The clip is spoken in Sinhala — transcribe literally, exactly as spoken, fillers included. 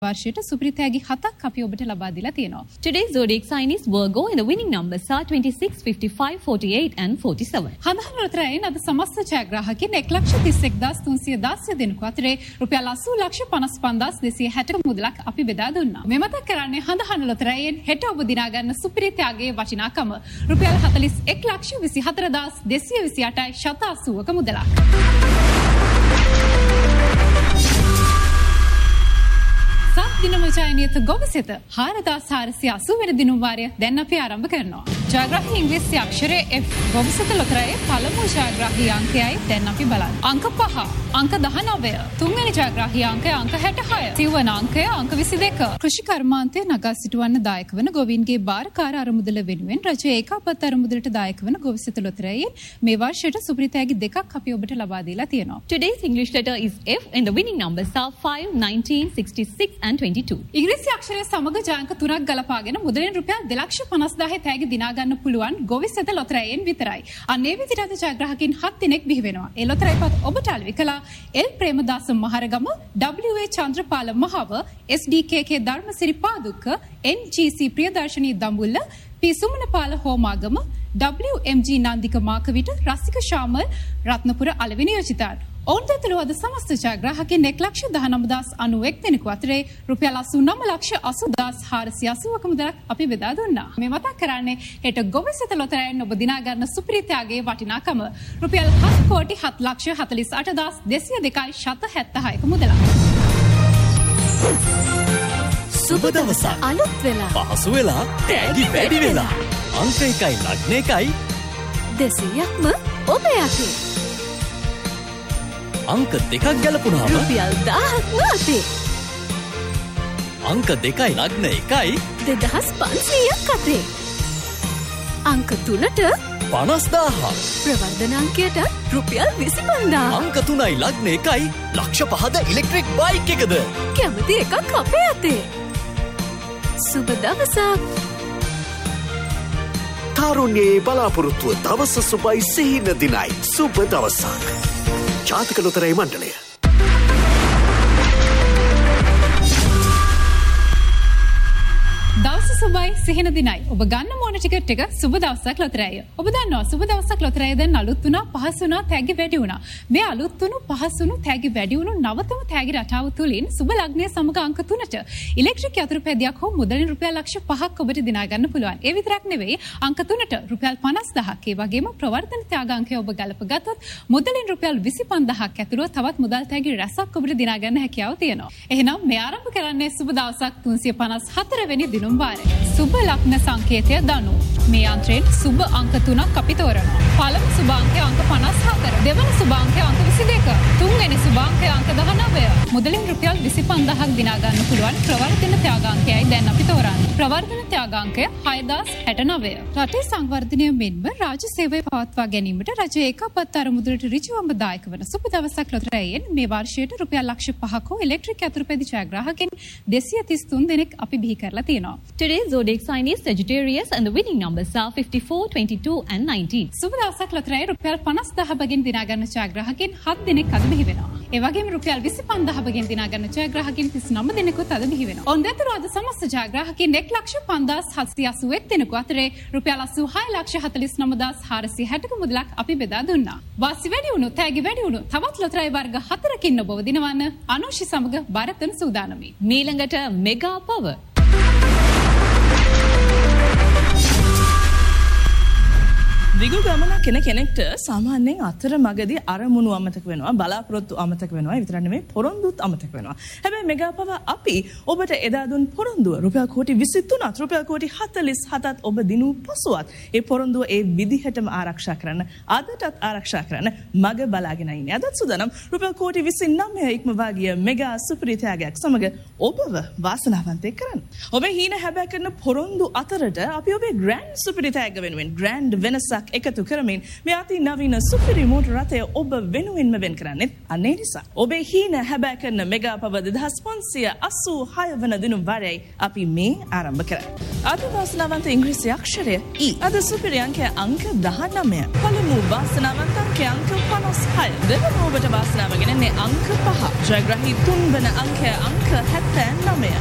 වර්ෂයට සුපිරිතෑගි හතක් අපි ඔබට ලබා දීලා තියෙනවා. Today's zodiac sign is Virgo and the winning numbers are twenty-six, fifty-five, forty-eight and forty-seven. හඳහන් රත්‍රයෙන් අද සමස්ත ජයග්‍රාහකයන් එක ලක්ෂ තිස් එක් හදාස් තුන්සිය දාසය දෙනෙකු අතරේ රුපියල් අසූ ලක්ෂ පනස් පන්දාස් දෙසිය හැට මුදලක් අපි බෙදා දුන්නා. මේ මතක් කරන්නේ හඳහන් රත්‍රයෙන් හෙට ඔබ දිනා ගන්න සුපිරිතෑගයේ වටිනාකම රුපියල් හතළිස් එක් ලක්ෂ විසි හතර හදාස් දෙසිය විසි අටයි ශත අසූවක මුදලක්. සත් දිනම ජයනියත ගොවිසෙත හාරදාස් හාරසිය අසූ වෙනි දිනුම් වාරය දැන් අපි ආරම්භ කරනවා. ජයග්‍රාහී ඉංග්‍රීසි අක්ෂරය F ගොවිසෙත ලොතරැයේ පළමු ජයග්‍රාහී අංකයයි දැන් අපි බලන්න. අංක පහ, අංක දහනවය, තුන්වෙනි ජයග්‍රාහී අංකය අංක හැටහය, සිව්වන අංකය අංක විසි දෙක. කෘෂි කර්මාන්තය නගා සිටුවන්න දායක වන ගොවීන්ගේ භාරකාර අරමුදල වෙනුවෙන් රජයේ ඒකාපත් අරමුදලට දායක වන ගොවිසෙත ලොතරැයේ මේ වර්ෂයට සුපිරිතෑගි දෙකක් අපි ඔබට ලබා දීලා තියෙනවා. Today's English letter is F and the winning numbers are five, nineteen, sixty-six and twenty-two. ඉංග්‍රීසි අක්ෂරය සමග ජාංක තුනක් ගලපාගෙන මුදලින් රුපියල් දෙලක්ෂ පනස් දාහේ තෑගි දිනා ගන්න පුළුවන් ගොවිසෙත ලොතරැයෙන් විතරයි. අන්න ඒ විදිහට අද ජයග්‍රාහකින් හත් දිනක් බිහි වෙනවා. ඒ ලොතරැයිපත් ඔබට අලෙවි කළා එල් ප්‍රේමදාස මහරගම, ඩබ්ලිව් ඒ චන්ද්‍රපාල මහව, එස් ඩී කේ කේ ධර්මසිරි පාදුක්ක, එන් ජී සී ප්‍රියදර්ශනී දඹුල්ල, පී සුමනපාල හෝමාගම, ඩබ්ලිව් එම් ජී නන්දික මාකවිට, රසික ශාමල් රත්නපුර අලෙවි නියෝජිතයන්. ඔවුන් දෙතුළු අද සමස්ත ජයග්‍රාහකයන් එක ලක්ෂ දහනව හදාස් අනූඑක් දෙනෙකු අතරේ රුපියල් අසූ නව ලක්ෂ අසූ හදාස් හාරසිය අසූවක මුදලක් අපි බෙදා දුන්නා. මේ මතක් කරන්නේ හෙට ගොවිසෙත ලොතරැයෙන් ඔබ දිනා ගන්න සුපිරිතෑගයේ වටිනාකම රුපියල් හත් කෝටි හත් ලක්ෂ හතළිස් අට හදාස් දෙසිය දෙකයි ශත හැත්තෑහයක මුදලක්. සුබ දවසක්. අලුත් වෙලා. පහසු වෙලා. තෑගි වැඩි වෙලා. අංක එකයි ලග්න එකයි දෙසියක්ම ඔබ යටේ. අංක දෙකක් ගැලපුණාම රුපියල් දහයක්ම අතේ. අංක දෙකයි ලග්න එකයි දෙදහස් පන්සීයක් අතේ. අංක තුනට පනස් දාහක්. ප්‍රවර්ධන අංකයට රුපියල් විසි පන්දාහක්. අංක තුනයි ලග්න එකයි ලක්ෂ පහද ඉලෙක්ට්‍රික් බයික් එකද. කැමති එකක් අපේ අතේ. සුබ දවසක්. තාරුණ්‍යයේ බලාපොරොත්තුව දවස සුබයි සිහින දිනයි. සුබ දවසක්. ජාතික ලොතරැයි මණ්ඩලය. දවස සුබයි සිහින දිනයි. ඔබ ගන්න ඕන ටිකට් එක සුබ දවසක් ලොතරැය. ඔබ දන්නවා සුබ දවසක් ලොතරැය දැන් අලුත් වුණා, පහසු වුණා, තෑගි වැඩි වුණා. මේ අලුත් වුණු, පහසු වුණු, තෑගි වැඩි වුණු නවතම තෑගි රටාව තුලින් සුබ ලග්නය සමග අංක තුනට ඉලෙක්ට්‍රික් යතුරු පැදියක් හෝ මුදලින් රුපියල් ලක්ෂ පහක් ඔබට දිනා ගන්න පුළුවන්. ඒ විතරක් නෙවෙයි අංක තුනට රුපියල් පනස් දහයක්. ඒ වගේම ප්‍රවර්ධන ත්‍යාගාංකය ඔබ ගලප ගත්තොත් මුදලින් රුපියල් විසි පන්දාහක් ඇතුළු තවත් මුදල් තෑගි රැසක් ඔබට දිනා ගන්න හැකියාව තියෙනවා. එහෙනම් මේ ආරම්භ කරන්නේ සුබ දවසක් තුන්සිය පනස් හතර වෙනි දිනුම් වාරය. සුබ ලග්න සංකේතය දනු. මේ යන්ත්‍රයෙන් සුබ අංක තුනක් අපි තෝරනවා. පළමු සුබ අංකය අංක පනස් හතර, දෙවන සුබ අංකය අංක විසි දෙක, තුන්වෙනි සුබ අංකය අංක දහනවය. මුදලින් රුපියල් විසි පන්දාහක් දිනා ගන්න පුළුවන් ප්‍රවර්ධන ත්‍යාගාංකයයි දැන් අපි තෝරන්නේ. ප්‍රවර්ධන ත්‍යාගාංකය හයදාස් හැටනවය. රටේ සංවර්ධනය මෙන්ම රාජ්‍ය සේවය පවත්වා ගැනීමට රජයේ ඒකාපත් අරමුදලට ඍජුවම දායක වන සුබ දවසක් ලොතරැයෙන් මේ වර්ෂයට රුපියල් ලක්ෂ පහක හෝ ඉලෙක්ට්‍රික් යතුරුපැදි ජයග්‍රාහකයන් දෙසිය තිස් තුන් දෙනෙක් අපි බිහි කරලා තියෙනවා. Today's zodiac sign is Sagittarius and the winning numbers are fifty-four, twenty-two and nineteen. සුබ දවසක් ලොතරැයේ රුපියල් පනස් දහ බගෙන් දිනා ගන්න ජයග්‍රාහකයන් හත් දෙනෙක් අද බිහි වෙනවා. ඒ වගේම රුපියල් විසි පන්දාහ බගෙන් දිනා ගන්න ජයග්‍රාහකයන් තිස් නව දෙනෙකුත් අද බිහි වෙනවා. ඔවුන් දෙතුළු අද සමස්ත ජයග්‍රාහකයන් එක ලක්ෂ පන්දාස් හත්සිය අසූ එක් දෙනෙකු අතරේ රුපියල් අසූ හය ලක්ෂ හතළිස් නව හදාස් හාරසිය හැටක මුදලක් අපි බෙදා දුන්නා. වාසි වැඩි වුණු, තෑගි වැඩි වුණු තවත් ලොතරැයි වර්ග හතරකින් ඔබව දිනවන්න අනුෂි සමග බරතන සූදානමි. මීළඟට මෙගා පව. දිගු ගමන කෙන කෙනෙක්ට සාමාන්‍යයෙන් අතර මගදී අරමුණු අමතක වෙනවා, බලාපොරොත්තු අමතක වෙනවා, ඒ විතරක් නෙමෙයි පොරොන්දුත් අමතක වෙනවා. හැබැයි මෙගාපව අපි ඔබට එදා දුන් පොරොන්දුව රුපියල් කෝටි විසි තුනත් රුපියල් කෝටි හතළිස් හතත් ඔබ දිනු පසුවත් ඒ පොරොන්දුව ඒ විදිහටම ආරක්ෂා කරන්න, අදටත් ආරක්ෂා කරන්න මග බලාගෙන ඉන්නේ. අදත් සුදානම් රුපියල් කෝටි විසි නවය ඉක්මවා ගිය මෙගා සුපිරිතෑගයක් සමග ඔබව වාසනාවන්තයෙක් කරන්න. ඔබේ හීන හැබෑ කරන පොරොන්දු අතරට අපි ඔබේ ග්‍රෑන්ඩ් සුපිරිතෑග වෙනුවෙන් ග්‍රෑන්ඩ් වෙනසක් එකතු කරමින් මේ අති නවීන සුපිරි මෝටර රථය ඔබ වෙනුවෙන්ම වෙන් කරන්නේ අන්නේ නිසා. ඔබේ හීන හැබෑ කරන මෙගා පව දෙදහස් පන්සිය අසූ හය වන දිනුම් වරයයි අපි මේ ආරම්භ කරන්නේ. අද වාසනාවන්ත ඉංග්‍රීසි අක්ෂරය E. අද සුපිරි අංකය අංක දහනවය. පළමු වාසනාවන්ත අංකය අංක පනස් හය. දෙවන ඔබට වාසනාව ගෙනන්නේ අංක පහ. ජයග්‍රහී තුන්වන අංකය අංක හැත්තෑ නවය.